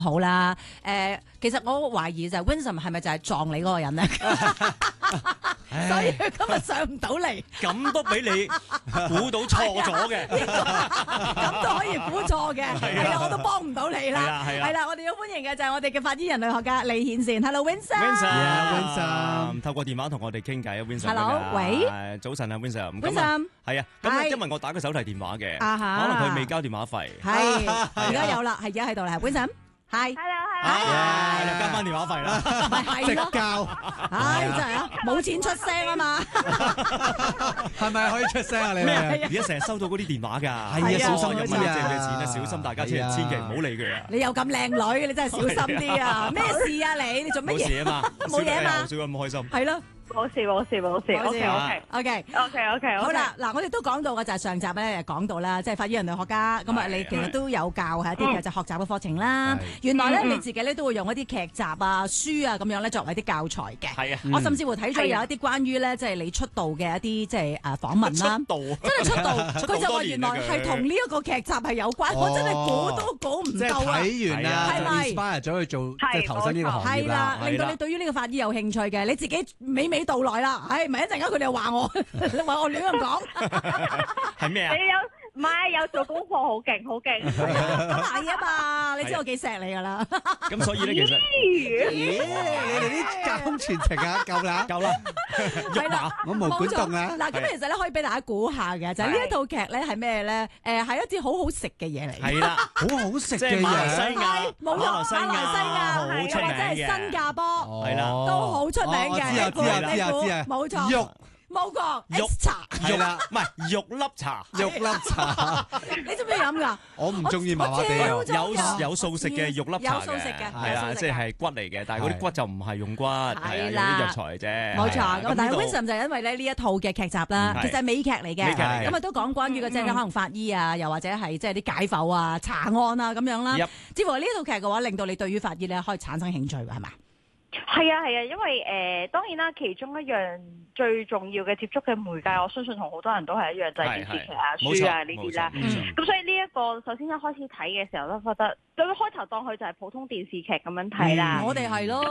好啦，其實我懷疑就係 Vincent 係咪就係撞你嗰個人咧？所以佢今日上唔到嚟， 咁都俾你估到錯咗嘅， 咁都可以估錯嘅，係啦，我都幫唔到你啦。係啦，我哋要歡迎嘅就係我哋嘅法醫人類學家李顯善。Hello Vincent，Vincent， 透過電話同我哋傾偈啊 Vincent。 Hello， 喂， 早晨啊 Vincent。 Vincent， 係啊，咁因為我打個手提電話嘅，可能佢未交電話費。 係，而家有啦，係而家喺度啦 ，Vincent。係 ，hello， 又交翻電話費啦， 咪係咯， 交， 真係啊，冇錢出聲啊嘛， 係咪可以出聲啊你？ 而家成日收到嗰啲電話㗎， 係啊，小心有問你借唔借錢啊，小心大家千祈唔好理佢啊！ 你又咁靚女，你真係小心啲啊！咩事啊你？你做乜嘢？ 冇事啊嘛， 冇嘢啊嘛， 少咁開心。 係咯。 冇事。OK， 好啦，嗱，我哋都講到嘅就係上集咧講到啦，即係法醫人類學家咁啊，你其實都有教係一啲嘅就學習嘅課程啦。原來咧你自己咧都會用一啲劇集啊、書啊咁樣咧作為啲教材嘅。 係啊， 我甚至乎睇咗有一啲關於咧即係你出道嘅一啲即係訪問啦。真係出道，佢就話原來係同呢一個劇集係有關，我真係估都估唔到啊！ 睇完啊， 係咪 inspire 咗去做即係投身呢個行業係啦，令到你對於呢個法醫有興趣嘅，你自己娓娓道來啦。係咪一陣間佢哋又話我話我亂咁講？ 係咩啊？ 唔係有做功課，好勁。 咁係啊嘛，你知我幾錫你噶啦。 咁所以咧，其實你哋啲隔空傳情啊，夠啦， 係啦， 我冇管動啊。 嗱，咁其實咧可以俾大家估下嘅，就係呢一套劇咧係咩咧？係一啲好好食嘅嘢嚟。 係啦， 好好食嘅馬來西嘢， 亞， 冇錯，馬來西亞好出名或者係新加坡， 係啦， 都好出名嘅。 知啊， 冇錯。 肉。 冇個肉茶， 係啦，唔係肉粒茶， 肉粒茶， 你中唔中意飲㗎？ 我唔中意，麻麻地。 有素食嘅肉粒茶嘅，係啦，即係骨嚟嘅，但係嗰啲骨就唔係用骨，係用啲藥材啫。 冇錯，咁但係 Vincent 就係因為咧呢一套嘅劇集啦，其實係美劇嚟嘅，咁啊都講關於嘅即係可能法醫啊，又或者係即係啲解剖啊、查案啊咁樣啦。似乎呢套劇嘅話，令到你對於法醫咧可以產生興趣㗎，係咪？ 係啊，因為當然啦，其中一樣最重要嘅接觸嘅媒介，我相信同好多人都係一樣，就係電視劇啊、書啊呢啲啦。咁所以呢一個首先一開始睇嘅時候都覺得，對開頭當佢就係普通電視劇咁樣睇啦。 我哋係咯。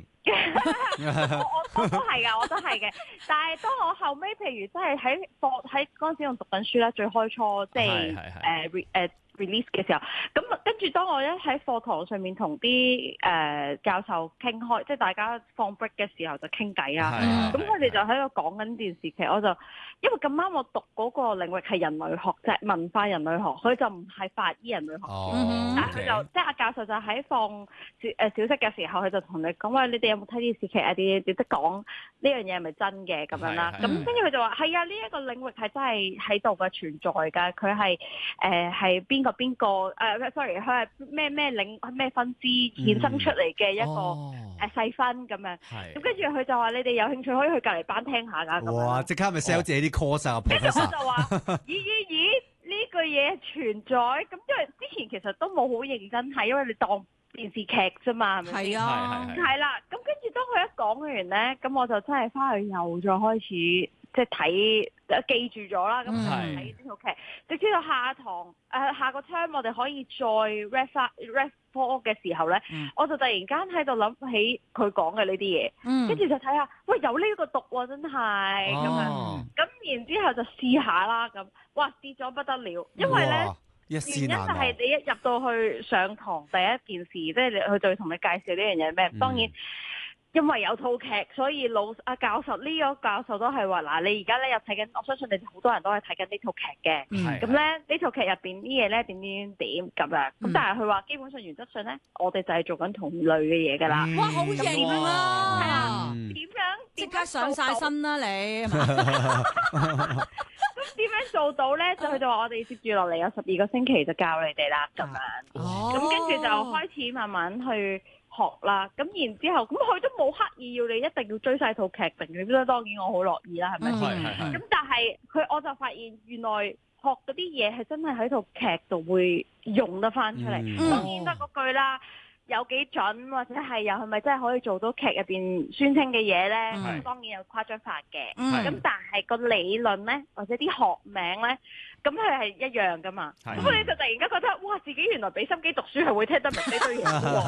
我都係㗎，我都係嘅。但係當我後尾，譬如真係喺嗰陣時仲讀緊書啦，最開初即係release 嘅時候，咁跟住當我一喺課堂上面同啲教授傾開，即係大家放 break 嘅時候就傾偈啊。咁佢哋就喺度講緊電視劇，我就因為咁啱我讀嗰個領域係人類學，即係文化人類學，佢就唔係法醫人類學。但係佢就即係阿教授就喺放小息嘅時候，佢就同你講話：你哋有冇睇電視劇啊？啲即係講呢樣嘢係咪真嘅咁樣啦？咁跟住佢就話：係啊，呢一個領域係真係喺度嘅存在㗎。佢係邊個？sorry，佢係咩分支衍生出嚟嘅一個細分咁樣。咁跟住佢就話：你哋有興趣可以去隔離班聽下㗎。 哇！即刻咪 sell 自己啲 course 啊！ 跟住我就話：咦，呢句嘢存在。咁因為之前其實都冇好認真睇，因為你當電視劇啫嘛，係咪先？係啦。咁跟住當佢一講完咧，咁我就真係翻去又再開始即係睇。記住咗啦，咁睇呢套劇，直至到下堂下個 term 我哋可以再 ref 科嘅時候咧，我就突然間喺度諗起佢講嘅呢啲嘢，跟住就睇下，喂有呢個讀喎，真係咁樣，咁然之後就試下啦，咁哇試咗不得了，因為咧原因就係你一入到去上堂第一件事，即係佢就會同你介紹呢樣嘢咩，當然。因為有套劇，所以教授呢個教授都係話嗱，你而家咧又睇緊，我相信你好多人都係睇緊呢套劇嘅。咁咧呢套劇入邊啲嘢咧點咁樣。咁但係佢話基本上原則上咧，我哋就係做緊同類嘅嘢㗎啦。 哇，好型啊！ 係啊，點樣上晒身啦你？ 咁點樣做到咧？就佢就話我哋接住落嚟有12個星期就教你哋啦，咁樣。咁跟住就開始慢慢去。學啦，咁然之後，咁佢都冇刻意要你一定要追晒套劇定嘅，咁當然我好樂意啦，係咪先？咁但係我就發現原來學嗰啲嘢係真係喺套劇度會用得翻出嚟，當然得嗰句啦，有幾準或者係又係咪真係可以做到劇入邊宣稱嘅嘢咧？當然有誇張法嘅，咁但係個理論咧或者啲學名咧， 咁佢係一樣噶嘛。咁你就突然間覺得，哇！自己原來俾心機讀書係會聽得明呢堆嘢喎。